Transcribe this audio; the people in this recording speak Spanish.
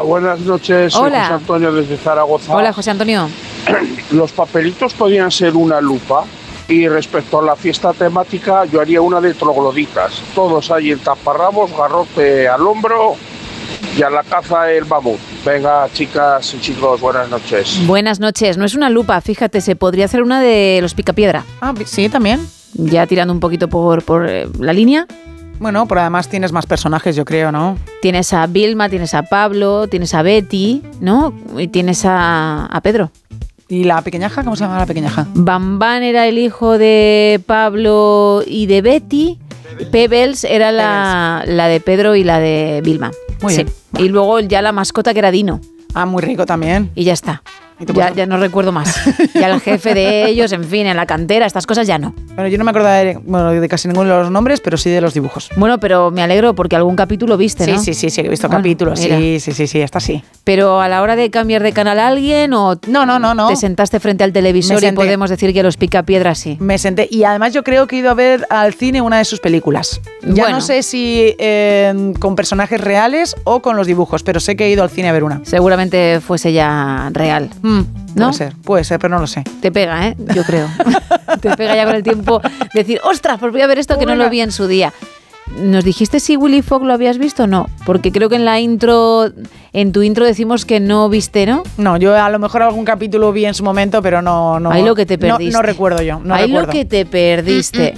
buenas noches. Soy Hola. José Antonio desde Zaragoza. Hola, José Antonio. Los papelitos podían ser una lupa. Y respecto a la fiesta temática, yo haría una de trogloditas. Todos ahí en taparrabos, garrote al hombro y a la caza el mamut. Venga, chicas y chicos, buenas noches. Buenas noches. No es una lupa, fíjate, se podría hacer una de los Picapiedra. Ah, sí, también. Ya tirando un poquito por la línea. Bueno, pero además tienes más personajes, yo creo, ¿no? Tienes a Vilma, tienes a Pablo, tienes a Betty, ¿no? Y tienes a Pedro. ¿Y la pequeñaja? ¿Cómo se llama la pequeñaja? Bambán era el hijo de Pablo y de Betty. Pebbles era la de Pedro y la de Vilma. Muy bien. Y luego ya la mascota que era Dino. Ah, muy rico también. Y ya está. ¿Y te Ya no recuerdo más. Ya el jefe de ellos, en fin, en la cantera, estas cosas ya no. Bueno, yo no me acuerdo de casi ninguno de los nombres, pero sí de los dibujos. Bueno, pero me alegro porque algún capítulo viste, ¿no? Sí, he visto Bueno, capítulos. mira. Sí, esta sí. Pero a la hora de cambiar de canal a alguien o No. te sentaste frente al televisor Me y senté. podemos decir que los Picapiedra sí. Me senté y además yo creo que he ido a ver al cine una de sus películas. Ya Bueno. no sé si con personajes reales o con los dibujos, pero sé que he ido al cine a ver una. Seguramente fuese ya real. ¿No? Puede ser, pero no lo sé. Te pega, ¿eh? Yo creo. Te pega ya con el tiempo decir, ostras, pues voy a ver esto que no lo vi en su día. ¿Nos dijiste si Willy Fogg lo habías visto o no? Porque creo que en tu intro decimos que no viste, ¿no? No, yo a lo mejor algún capítulo vi en su momento, pero no. Ahí lo que te perdiste. No recuerdo yo. No Ahí recuerdo. lo que te perdiste.